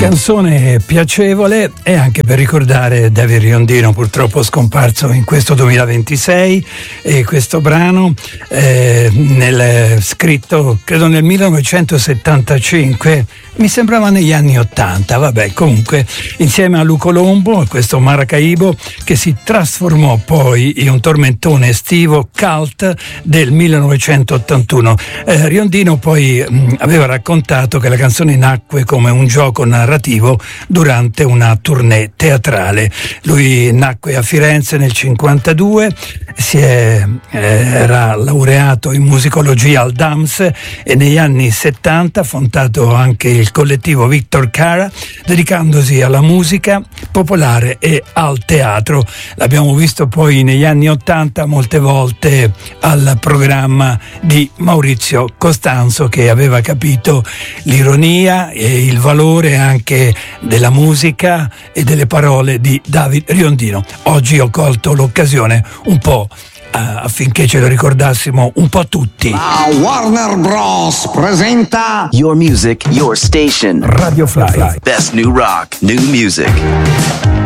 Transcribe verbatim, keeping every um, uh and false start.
Canzone piacevole e anche per ricordare David Riondino, purtroppo scomparso in questo duemilaventisei, e questo brano eh, nel, scritto credo nel millenovecentosettantacinque, mi sembrava negli anni ottanta, vabbè, comunque insieme a Lu Colombo, questo Maracaibo che si trasformò poi in un tormentone estivo cult del millenovecentottantuno. Eh, Riondino poi mh, aveva raccontato che la canzone nacque come un gioco narrativo durante una tournée teatrale. Lui nacque a Firenze nel cinquantadue, si è, eh, era laureato in musicologia al D A M S e negli anni settanta ha fondato anche il collettivo Victor Cara, dedicandosi alla musica popolare e al teatro. L'abbiamo visto poi negli anni ottanta molte volte al programma di Maurizio Costanzo, che aveva capito l'ironia e il valore anche della musica e delle parole di David Riondino. Oggi ho colto l'occasione un po' affinché ce lo ricordassimo un po' tutti. La Warner Bros. Presenta Your Music, Your Station. Radio Fly. Best new rock, new music.